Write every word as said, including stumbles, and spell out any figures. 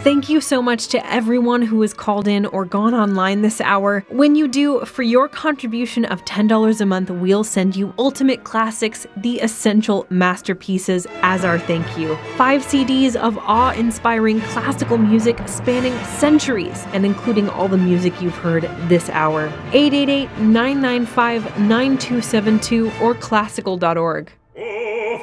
Thank you so much to everyone who has called in or gone online this hour. When you do, for your contribution of ten dollars a month, we'll send you Ultimate Classics, the essential masterpieces, as our thank you. Five C Ds of awe-inspiring classical music spanning centuries and including all the music you've heard this hour. eight eight eight, nine nine five, nine two seven two or classical dot org.